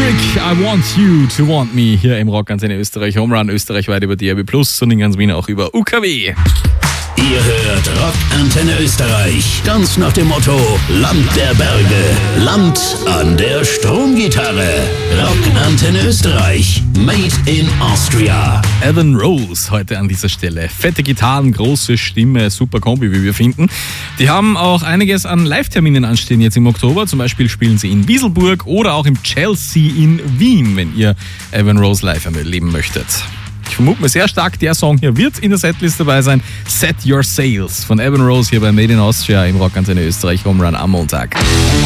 Electric, I Want You to Want Me. Hier im Rockantenne Österreich, Home Run österreichweit über DRB Plus und in ganz Wien auch über UKW. Ihr hört Rockantenne Österreich. Ganz nach dem Motto: Land der Berge, Land an der Stromgitarre. Rockantenne Österreich, made in Austria. Evan Rose heute an dieser Stelle. Fette Gitarren, große Stimme, super Kombi, wie wir finden. Die haben auch einiges an Live-Terminen anstehen jetzt im Oktober. Zum Beispiel spielen sie in Wieselburg oder auch im Chelsea in Wien, wenn ihr Evan Rose live erleben möchtet. Ich vermute mir sehr stark, der Song hier wird in der Setlist dabei sein. Set Your Sails von Evan Rose hier bei Made in Austria im Rockantenne Österreich Home Run am Montag.